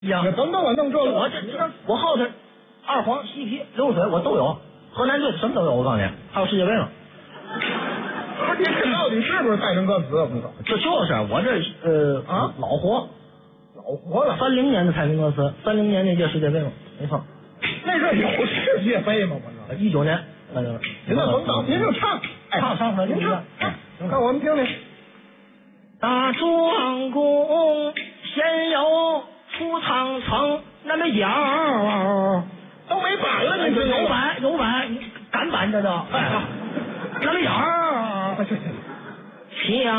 呀， 等等我弄这个， 我后头二黄、西皮、流水我都有，河南队什么都有。我告诉你，还有世界杯呢。 你这到底是不是赛程歌词啊？不是， 就是我这老活了。 30年的太平歌词，30年那届世界杯嘛，没错。 那阵有世界杯吗？我这 19年， 您那甭搞，您就唱， 唱出来， 您唱，看我们听听。 大庄公先有出苍城，那么样都没板了，你有板，赶板这叫，那么样。